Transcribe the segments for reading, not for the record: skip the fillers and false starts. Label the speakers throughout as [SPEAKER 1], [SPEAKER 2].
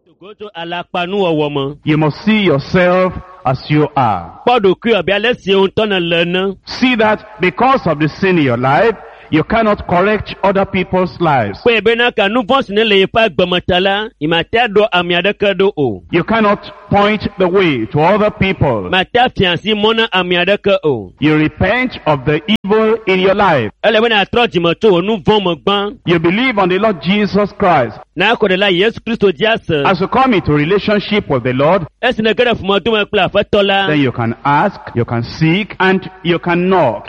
[SPEAKER 1] You must see yourself as you are. See that because of the sin in your life, you cannot correct other people's lives. You cannot point the way to other people. You repent of the evil in your life. You believe on the Lord Jesus Christ. As you come into relationship with the Lord, then you can ask, you can seek, and you can knock.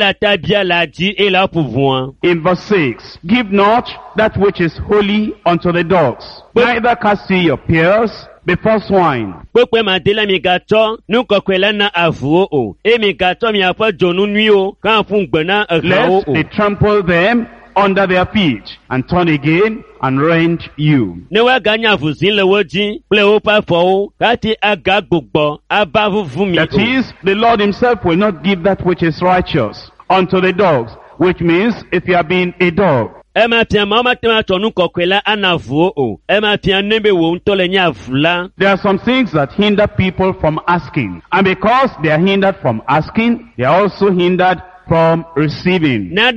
[SPEAKER 1] In verse 6, give not that which is holy unto the dogs, neither cast ye your pearls before swine. Lest they trample them under their feet, and turn again and rend you. That is, the Lord himself will not give that which is righteous unto the dogs, which means if you have been a dog. There are some things that hinder people from asking. And because they are hindered from asking, they are also hindered from receiving. If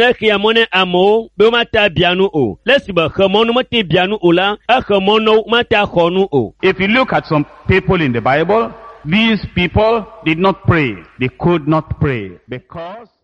[SPEAKER 1] you look at some people in the Bible, these people did not pray. They could not pray because